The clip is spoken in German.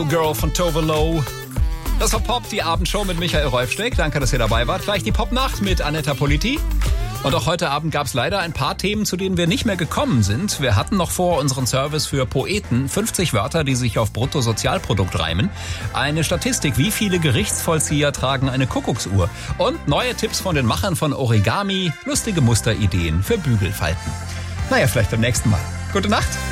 Hello Girl von Tove Lo. Das war Pop, die Abendshow mit Michael Rolfsteck. Danke, dass ihr dabei wart. Gleich die Popnacht mit Anetta Politi. Und auch heute Abend gab es leider ein paar Themen, zu denen wir nicht mehr gekommen sind. Wir hatten noch vor unseren Service für Poeten 50 Wörter, die sich auf Bruttosozialprodukt reimen. Eine Statistik, wie viele Gerichtsvollzieher tragen eine Kuckucksuhr. Und neue Tipps von den Machern von Origami, lustige Musterideen für Bügelfalten. Naja, vielleicht beim nächsten Mal. Gute Nacht.